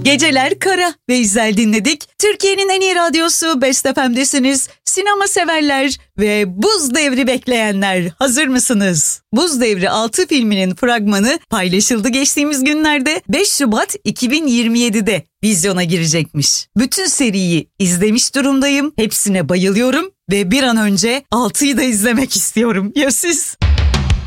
Geceler Kara ve İzel dinledik. Türkiye'nin en iyi radyosu Best FM'desiniz. Sinema severler ve Buz Devri bekleyenler, hazır mısınız? Buz Devri 6 filminin fragmanı paylaşıldı geçtiğimiz günlerde. 5 Şubat 2027'de vizyona girecekmiş. Bütün seriyi izlemiş durumdayım. Hepsine bayılıyorum ve bir an önce 6'yı da izlemek istiyorum. Ya siz?